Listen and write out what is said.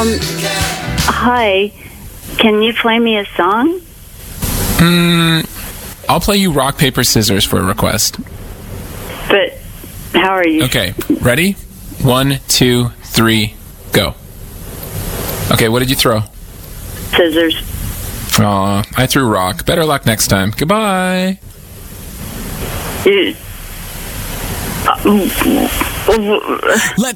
Hi. Can you play me a song? I'll play you rock, paper, scissors for a request. But how are you? Okay, ready? 1, 2, 3, go. Okay, what did you throw? Scissors. Aw, I threw rock. Better luck next time. Goodbye. You-